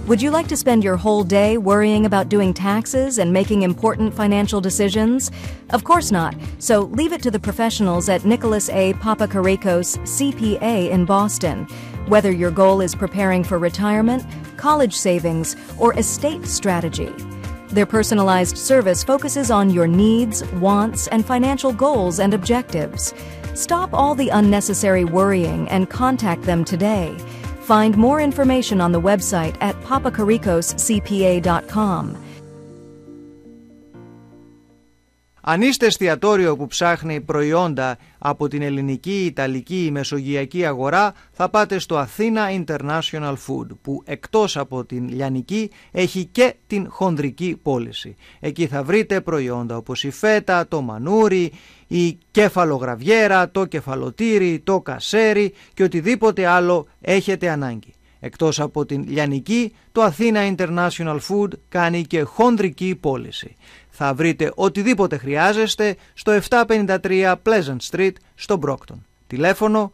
Would you like to spend your whole day worrying about doing taxes and making important financial decisions? Of course not. So leave it to the professionals at Nicholas A. Papakarikos, CPA in Boston. Whether your goal is preparing for retirement, college savings, or estate strategy. Their personalized service focuses on your needs, wants, and financial goals and objectives. Stop all the unnecessary worrying and contact them today. Find more information on the website at papakarikoscpa.com. Αν είστε εστιατόριο που ψάχνει προϊόντα από την ελληνική, ιταλική ή μεσογειακή αγορά, θα πάτε στο Athena International Food, που εκτός από την λιανική έχει και την χονδρική πώληση. Εκεί θα βρείτε προϊόντα όπως η φέτα, το μανούρι, η κεφαλογραβιέρα, το κεφαλοτήρι, το κασέρι και οτιδήποτε άλλο έχετε ανάγκη. Εκτός από την λιανική, το Athena International Food κάνει και χονδρική πώληση. Θα βρείτε οτιδήποτε χρειάζεστε στο 753 Pleasant Street στο Brockton. Τηλέφωνο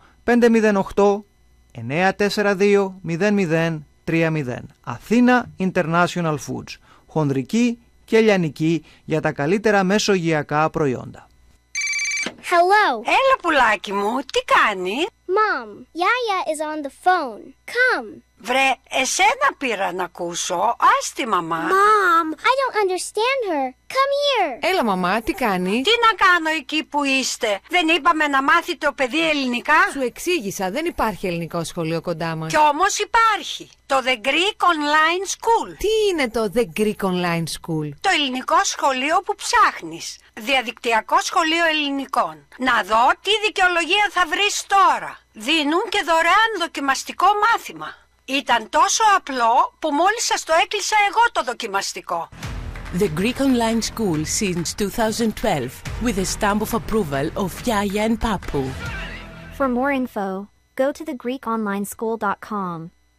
508-942-0030. Athena International Foods. Χονδρική και λιανική για τα καλύτερα μεσογειακά προϊόντα. Hello. Έλα πουλάκι μου, τι κάνει? Mom, Yaya is on the phone. Come. Βρε, εσένα πήρα να ακούσω. Άστη μαμά. Mom, I don't understand her. Come here. Έλα μαμά, τι κάνει? Τι να κάνω εκεί που είστε? Δεν είπαμε να μάθει το παιδί ελληνικά? Σου εξήγησα, δεν υπάρχει ελληνικό σχολείο κοντά μας. Κι όμως υπάρχει. Το The Greek Online School. Τι είναι το The Greek Online School? Το ελληνικό σχολείο που ψάχνεις. Διαδικτυακό σχολείο ελληνικών. Να δω τι δικαιολογία θα βρεις τώρα. Δίνουν και δωρεάν δοκιμαστικό μάθημα. Ήταν τόσο απλό που μόλις σας το έκλεισα εγώ το δοκιμαστικό. The Greek Online School since 2012 with a stamp of approval of Yaya and Papu. For more info, go to thegreekonlineschool.com.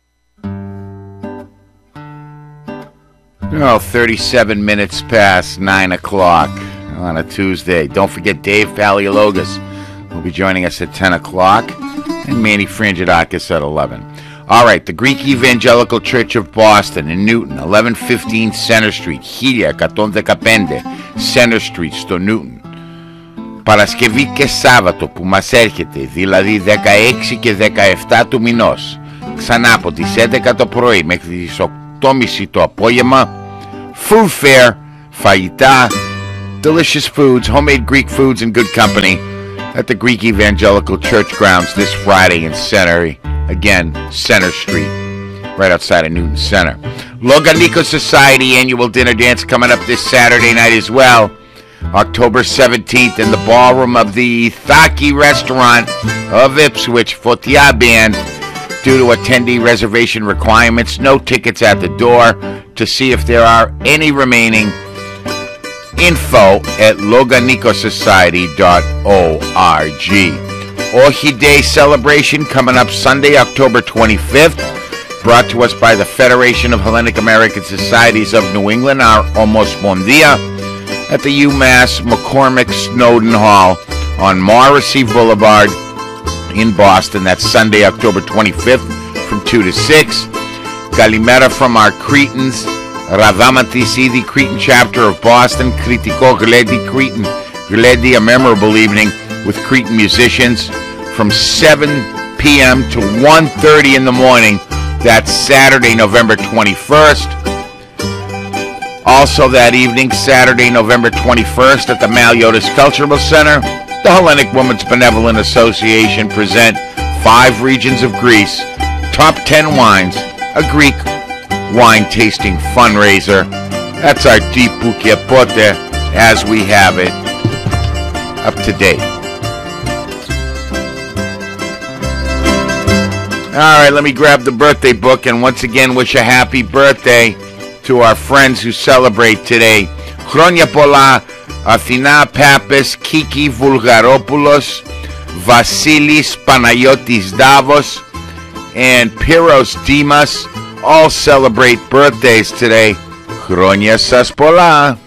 Oh, 37 minutes past 9 o'clock on a Tuesday. Don't forget Dave Paleologos will be joining us at 10 o'clock and Manny Frangidakis at 11. All right, the Greek Evangelical Church of Boston in Newton, 1115 Center Street, 1115 Center Street στο Newton. Παρασκευή και Σάββατο που μας έρχεται, δηλαδή 16 και 17 του μηνός, ξανά από τις 11 το πρωί μέχρι τις 8.30 το απόγευμα, food fair, φαγητά, delicious foods, homemade Greek foods and good company at the Greek Evangelical Church grounds this Friday in Center, again, Center Street, right outside of Newton Center. Loganiko Society annual dinner dance coming up this Saturday night as well, October 17th in the ballroom of the Thaki restaurant of Ipswich, Fotia Band. Due to attendee reservation requirements, no tickets at the door. To see if there are any remaining, info at loganikosociety.org. Ohi Day celebration coming up Sunday, October 25th, brought to us by the Federation of Hellenic American Societies of New England, our Omospondia, at the UMass McCormick Snowden Hall on Morrissey Boulevard in Boston. That's Sunday, October 25th from 2 to 6. Kalimera from our Cretans, Radamati Sidi Cretan chapter of Boston, Kritiko Gledi Cretan Gledi, a memorable evening with Cretan musicians from 7 p.m. to 1:30 in the morning. That's Saturday, November 21st. Also that evening, Saturday, November 21st at the Maliotis Cultural Center, the Hellenic Women's Benevolent Association present 5 regions of Greece, top 10 wines, a Greek wine tasting fundraiser. That's our Deep Bukia Pote as we have it up to date. All right, let me grab the birthday book and once again wish a happy birthday to our friends who celebrate today. Χρόνια πολλά, Αθηνά Πάπες, Kiki Vulgaropoulos, Vasilis Panayotis Davos, and Pyros Dimas all celebrate birthdays today. Χρόνια σας πολλά.